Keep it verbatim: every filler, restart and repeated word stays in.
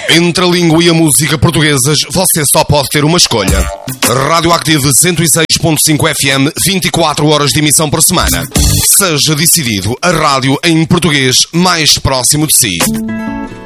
Entre a língua e a música portuguesas, você só pode ter uma escolha. Radioactive cento e seis ponto cinco F M, vinte e quatro horas de emissão por semana. Seja decidido a rádio em português mais próximo de si.